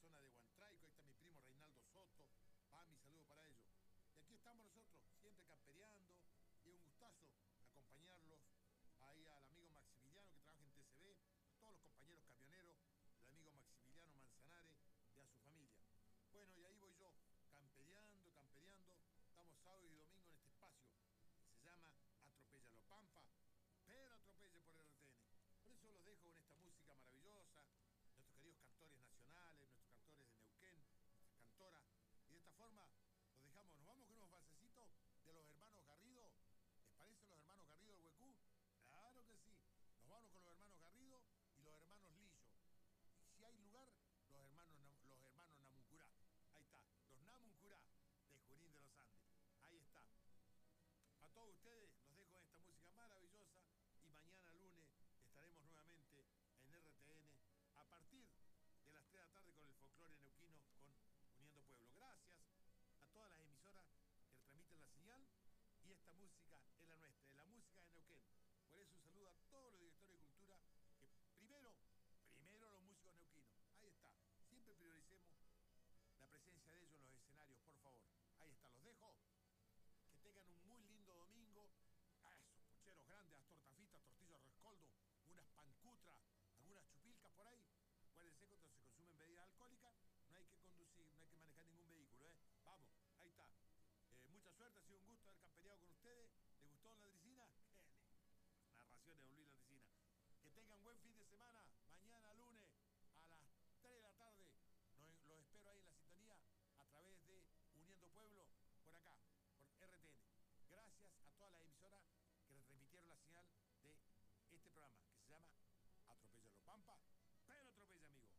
zona de Huantraico. Ahí está mi primo Reinaldo Soto. Mi saludo para ellos. Y aquí estamos nosotros, siempre campereando. Y es un gustazo acompañarlos ahí al amigo Maximiliano que trabaja en TCB, a todos los compañeros camioneros, el amigo Maximiliano Manzanares y a su familia. Bueno, y ahí voy yo, campereando. Estamos sábado y domingo en este espacio que se llama Atropéllalo Pampa, pero atropelle por RTN. Por eso los dejo con esta música maravillosa, nuestros queridos cantores nacionales, nuestros cantores de Neuquén, nuestras cantoras. Y de esta forma los dejamos, nos vamos con unos balsecitos de los hermanos Garrido. ¿Les parecen los hermanos Garrido del Huecú? Claro que sí. Nos vamos con los hermanos Garrido y los hermanos Lillo. Y si hay lugar, los hermanos Namuncurá. Ahí está, los Namuncurá de Junín de los Andes. Ahí está. A todos ustedes los dejo en esta música maravillosa y mañana lunes estaremos nuevamente en RTN a partir de las 3 de la tarde con el folclore neuquino con Uniendo Pueblo. Gracias a todas las emisoras que transmiten la señal y esta música es la nuestra, es la música de Neuquén. Por eso un saludo a todos los directores de cultura que primero los músicos neuquinos. Ahí está, siempre prioricemos la presencia de ellos en los escenarios, por favor. Ahí está, los dejo. Que tengan un muy lindo domingo. Esos pucheros grandes, las tortas fritas, tortillas de rescoldo, unas pancutras, algunas chupilcas por ahí. Acuérdense que cuando se consumen bebidas alcohólicas no hay que conducir, no hay que manejar ningún vehículo, ¿eh? Vamos, ahí está. Mucha suerte, ha sido un gusto haber campereado con ustedes. ¿Les gustó la Landricina? ¡Qué narración de Don Luis Landricina! Que tengan buen fin de semana. Mañana lunes a las 3 de la tarde los espero ahí en la sintonía a través de Uniendo Pueblo por acá, por RTN. Gracias a todas las emisoras que retransmitieron la señal de este programa que se llama Atropéllalo Pampa, pero atropella, amigo.